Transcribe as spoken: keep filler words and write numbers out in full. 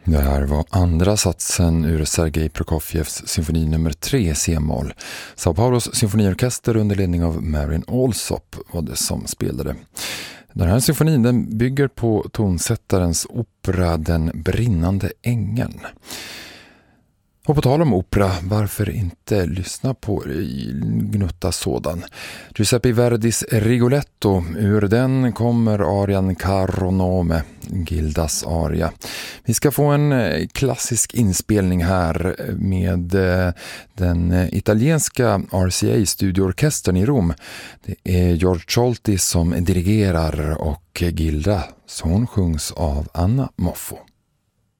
Det här var andra satsen ur Sergej Prokofjevs symfoni nummer tre C-moll. Sao Paulos symfoniorkester under ledning av Marin Alsop var det som spelade. Den här symfonin den bygger på tonsättarens opera Den brinnande ängeln. Och på tal om opera, varför inte lyssna på gnutta sådan? Giuseppe Verdis Rigoletto, ur den kommer arian Caro Nome, Gildas aria. Vi ska få en klassisk inspelning här med den italienska R C A-studioorkestern i Rom. Det är George Solti som dirigerar och Gilda, så hon sjungs av Anna Moffo.